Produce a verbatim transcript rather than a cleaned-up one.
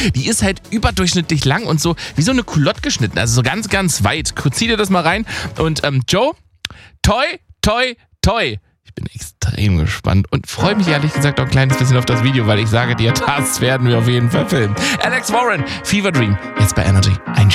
Die ist halt überdurchschnittlich lang und so wie so eine Culotte geschnitten. Also so ganz, ganz weit. Zieh dir das mal rein. Und ähm, Joe, toi, toi, toi. Ich bin extrem gespannt und freue mich ehrlich gesagt auch ein kleines bisschen auf das Video, weil ich sage dir, das werden wir auf jeden Fall filmen. Alex Warren, Fever Dream, jetzt bei Energy. Ein